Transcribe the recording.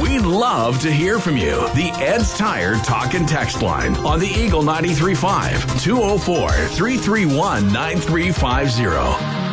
We'd love to hear from you. The Ed's Tire Talk and Text line on the Eagle 93.5, 204-331-9350.